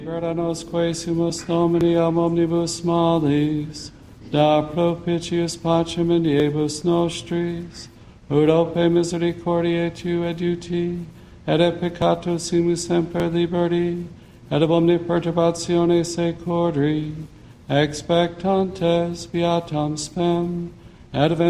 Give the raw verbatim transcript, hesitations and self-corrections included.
Perda nosque sumus Domini am omnibus malis, da propitius pacem in diebus nostris, ut ope misericordiae tu eduti, et et peccato simus semper liberti, et ab omni perturbatione secordri, expectantes beatam spem, et